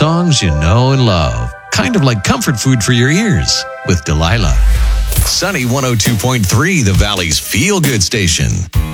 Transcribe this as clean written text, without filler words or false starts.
songs you know and love. Kind of like comfort food for your ears with Delilah. Sunny 102.3, the Valley's feel-good station.